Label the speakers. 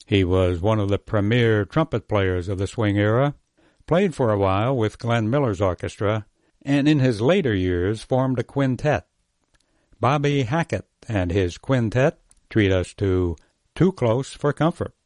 Speaker 1: He was one of the premier trumpet players of the swing era, played for a while with Glenn Miller's orchestra, and in his later years formed a quintet. Bobby Hackett and his quintet treat us to Too Close for Comfort.